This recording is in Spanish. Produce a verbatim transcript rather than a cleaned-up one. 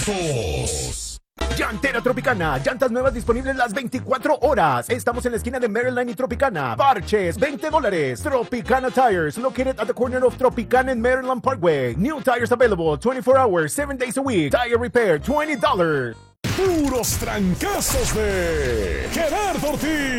trancazos. Llantera Tropicana, llantas nuevas disponibles las veinticuatro horas. Estamos en la esquina de Maryland y Tropicana. Parches, veinte dólares. Tropicana Tires, located at the corner of Tropicana and Maryland Parkway. New tires available twenty-four hours, seven days a week. Tire repair, twenty dollars. Puros trancazos de Gerardo Ortiz.